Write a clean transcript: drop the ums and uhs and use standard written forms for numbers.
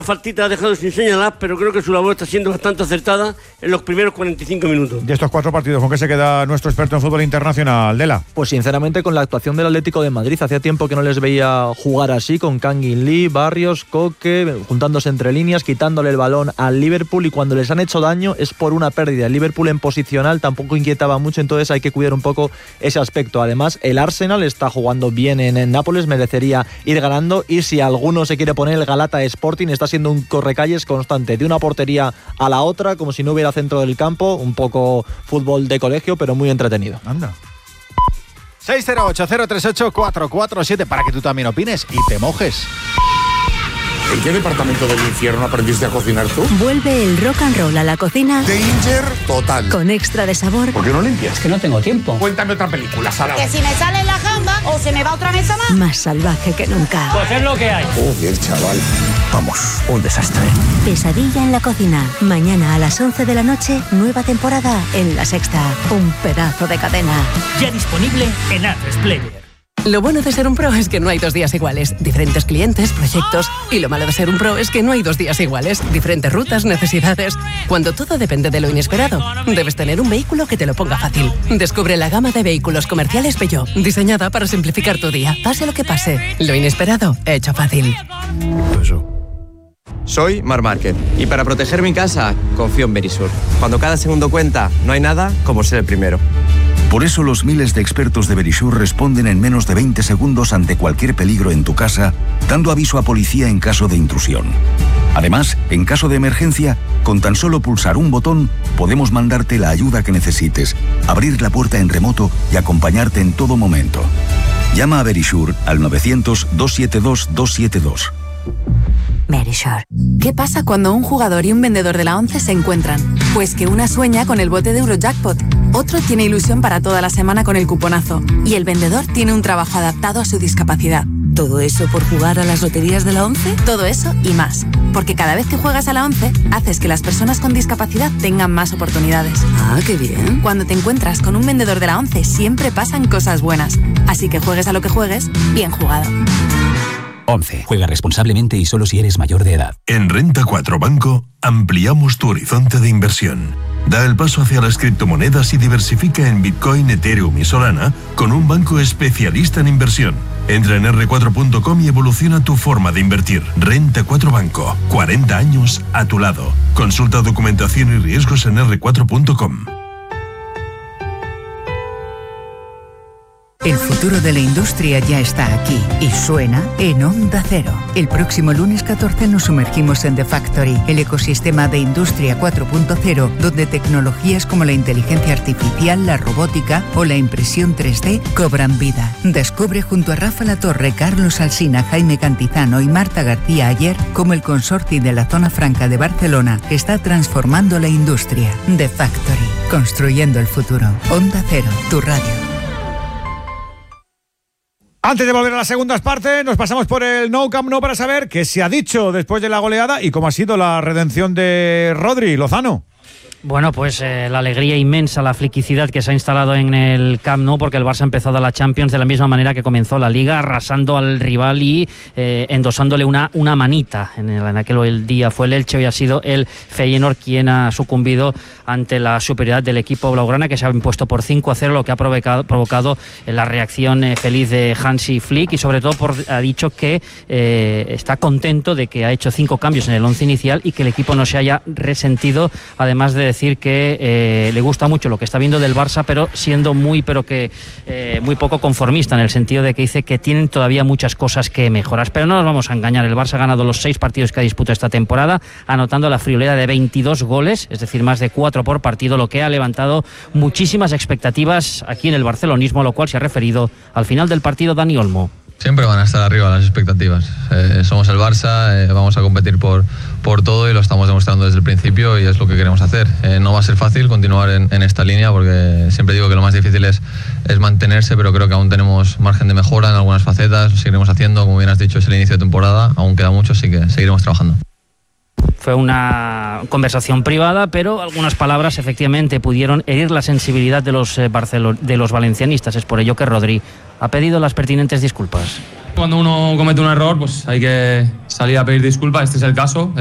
Faltita ha dejado sin señalar, pero creo que su labor está siendo bastante acertada en los primeros 45 minutos. De estos 4 partidos, ¿con qué se queda nuestro experto en fútbol internacional, Dela? Pues sinceramente con la actuación del Atlético de Madrid. Hacía tiempo que no les veía jugar así, con Kangin Lee, Barrios, Coque, juntándose entre líneas, quitándole el balón al Liverpool, y cuando les han hecho daño es por una pérdida. El Liverpool en posicional tampoco inquietaba mucho, entonces hay que cuidar un poco ese aspecto. Además, el Arsenal está jugando bien en Nápoles, merecería ir ganando, y si alguno se quiere poner, el Galata Sporting está siendo un correcalles constante de una portería a la otra, como si no hubiera centro del campo, un poco fútbol de colegio, pero muy entretenido. Anda. 608-038-447 para que tú también opines y te mojes. ¿En qué departamento del infierno aprendiste a cocinar tú? Vuelve el rock and roll a la cocina. Danger total. Con extra de sabor. ¿Por qué no limpias? Es que no tengo tiempo. Cuéntame otra película, Sara. Que si me sale la jamba o se me va otra mesa más. Más salvaje que nunca. Pues es lo que hay. Joder, chaval. Vamos, un desastre. Pesadilla en la cocina. Mañana a las 11 de la noche, nueva temporada en La Sexta. Un pedazo de cadena. Ya disponible en Atresplayer. Lo bueno de ser un pro es que no hay 2 días iguales. Diferentes clientes, proyectos. Y lo malo de ser un pro es que no hay 2 días iguales. Diferentes rutas, necesidades. Cuando todo depende de lo inesperado, debes tener un vehículo que te lo ponga fácil. Descubre la gama de vehículos comerciales Peugeot, diseñada para simplificar tu día. Pase lo que pase, lo inesperado, hecho fácil. Soy Marc Márquez y para proteger mi casa confío en Verisur. Cuando cada segundo cuenta, no hay nada como ser el primero. Por eso los miles de expertos de Verisur responden en menos de 20 segundos ante cualquier peligro en tu casa, dando aviso a policía en caso de intrusión. Además, en caso de emergencia, con tan solo pulsar un botón, podemos mandarte la ayuda que necesites, abrir la puerta en remoto y acompañarte en todo momento. Llama a Verisur al 900-272-272. Verisur. ¿Qué pasa cuando un jugador y un vendedor de la 11 se encuentran? Pues que una sueña con el bote de Eurojackpot, otro tiene ilusión para toda la semana con el cuponazo y el vendedor tiene un trabajo adaptado a su discapacidad. ¿Todo eso por jugar a las loterías de la 11? Todo eso y más. Porque cada vez que juegas a la 11, haces que las personas con discapacidad tengan más oportunidades. Ah, qué bien. Cuando te encuentras con un vendedor de la 11, siempre pasan cosas buenas. Así que juegues a lo que juegues, bien jugado. 11. Juega responsablemente y solo si eres mayor de edad. En Renta 4 Banco ampliamos tu horizonte de inversión. Da el paso hacia las criptomonedas y diversifica en Bitcoin, Ethereum y Solana con un banco especialista en inversión. Entra en r4.com y evoluciona tu forma de invertir. Renta 4 Banco. 40 años a tu lado. Consulta documentación y riesgos en r4.com. El futuro de la industria ya está aquí y suena en Onda Cero. El próximo lunes 14 nos sumergimos en The Factory, el ecosistema de Industria 4.0, donde tecnologías como la inteligencia artificial, la robótica o la impresión 3D cobran vida. Descubre junto a Rafa Latorre, Carlos Alsina, Jaime Cantizano y Marta García Ayer cómo el consorcio de la Zona Franca de Barcelona está transformando la industria. The Factory, construyendo el futuro. Onda Cero, tu radio. Antes de volver a las segundas partes, nos pasamos por el Nou Camp Nou para saber qué se ha dicho después de la goleada y cómo ha sido la redención de Rodri Lozano. Bueno, pues la alegría inmensa, la fliquicidad que se ha instalado en el Camp Nou, porque el Barça ha empezado la Champions de la misma manera que comenzó la Liga, arrasando al rival y endosándole una manita. En aquel día fue el Elche, hoy ha sido el Feyenoord quien ha sucumbido ante la superioridad del equipo blaugrana, que se ha impuesto por 5-0, lo que ha provocado la reacción feliz de Hansi Flick, y sobre todo ha dicho que está contento de que ha hecho 5 cambios en el 11 inicial y que el equipo no se haya resentido, además de decir que le gusta mucho lo que está viendo del Barça, pero siendo muy poco conformista, en el sentido de que dice que tienen todavía muchas cosas que mejorar. Pero no nos vamos a engañar, el Barça ha ganado los 6 partidos que ha disputado esta temporada, anotando la friolera de 22 goles, es decir, más de 4 por partido, lo que ha levantado muchísimas expectativas aquí en el barcelonismo, a lo cual se ha referido al final del partido Dani Olmo. Siempre van a estar arriba las expectativas. Somos el Barça, vamos a competir por todo y lo estamos demostrando desde el principio y es lo que queremos hacer. No va a ser fácil continuar en esta línea porque siempre digo que lo más difícil es mantenerse, pero creo que aún tenemos margen de mejora en algunas facetas, lo seguiremos haciendo, como bien has dicho, es el inicio de temporada, aún queda mucho, así que seguiremos trabajando. Fue una conversación privada, pero algunas palabras efectivamente pudieron herir la sensibilidad de los valencianistas. Es por ello que Rodri ha pedido las pertinentes disculpas. Cuando uno comete un error, pues hay que salir a pedir disculpas, este es el caso.